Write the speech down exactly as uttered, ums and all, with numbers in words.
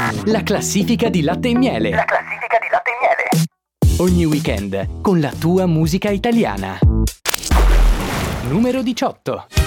La classifica di Latte e Miele. La classifica di Latte e Miele. Ogni weekend con la tua musica italiana. Numero diciotto.